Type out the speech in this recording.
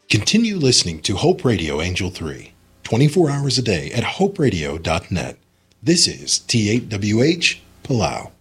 Continue listening to Hope Radio Angel 3, 24 hours a day at hoperadio.net. This is T8WH, Palau.